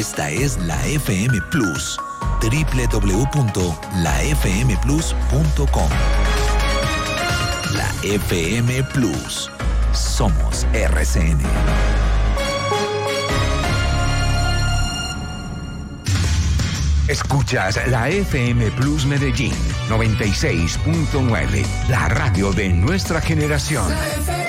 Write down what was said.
Esta es la FM Plus, www.lafmplus.com. La FM Plus. Somos RCN. Escuchas la FM Plus Medellín 96.9, la radio de nuestra generación.